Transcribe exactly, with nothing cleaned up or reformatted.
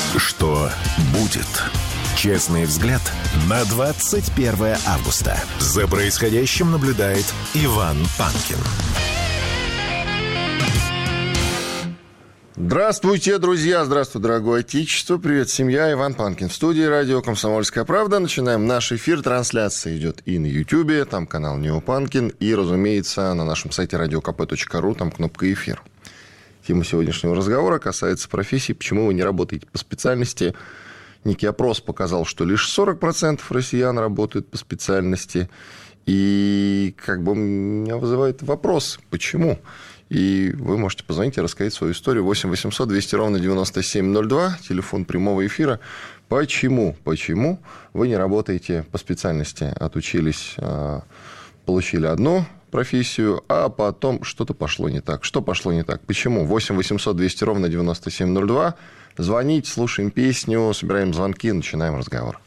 Что будет? Честный взгляд на двадцать первое августа. За происходящим наблюдает Иван Панкин. Здравствуйте, друзья! Здравствуй, дорогое отечество! Привет, семья! Иван Панкин в студии радио «Комсомольская правда». Начинаем наш эфир. Трансляция идет и на Ютьюбе, там канал Нео Панкин, и, разумеется, на нашем сайте радио ка пэ точка ру, там кнопка «Эфир». Тема сегодняшнего разговора касается профессии. Почему вы не работаете по специальности? Некий опрос показал, что лишь сорок процентов россиян работают по специальности. И как бы меня вызывает вопрос, почему? И вы можете позвонить и рассказать свою историю. восемь восемьсот двести ровно девяносто семь ноль два, телефон прямого эфира. Почему? Почему вы не работаете по специальности? Отучились, получили одну профессию, а потом что-то пошло не так. Что пошло не так? Почему? восемь восемьсот двести ровно девяносто семь ноль два. Звоните, слушаем песню, собираем звонки, начинаем разговор.